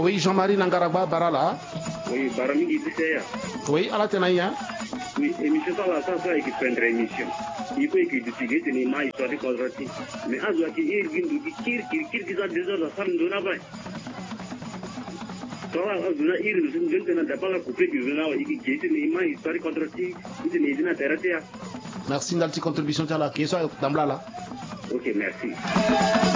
Oui, Jean-Marie Nangaragba Barala. Oui, Barami Gidisea. Oui, à la Tenaya. Oui, émission ça va ça qui prendre émission. Il faut que tu dises que les mailles soient quadratiques. Mais à ce qui est qui a déjà la femme de la Toi, vous avez eu une d'abord la couper du venant et qui est les mailles soient quadratiques. Il est une thérapie. Merci, Nalti contribution à la question d'Amblala. Ok, merci.